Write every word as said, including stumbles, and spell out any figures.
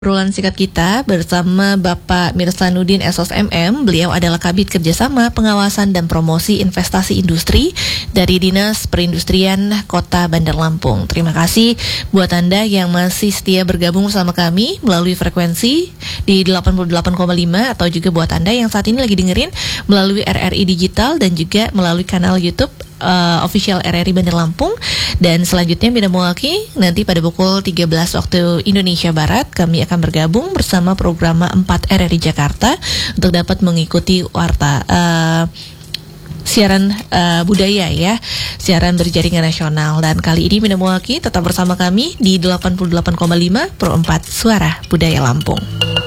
Obrolan singkat kita bersama Bapak Mirsanuddin S O S M M. Beliau adalah Kabid Kerjasama Pengawasan dan Promosi Investasi Industri dari Dinas Perindustrian Kota Bandar Lampung. Terima kasih buat Anda yang masih setia bergabung bersama kami melalui frekuensi di delapan puluh delapan koma lima atau juga buat Anda yang saat ini lagi dengerin melalui R R I Digital dan juga melalui kanal YouTube Uh, official R R I Bandar Lampung. Dan selanjutnya Bina Mewaki nanti pada pukul tiga belas waktu Indonesia Barat kami akan bergabung bersama program empat R R I Jakarta untuk dapat mengikuti warta uh, siaran uh, budaya ya, siaran berjaringan nasional. Dan kali ini Bina Mewaki tetap bersama kami di delapan puluh delapan koma lima Pro empat Suara Budaya Lampung.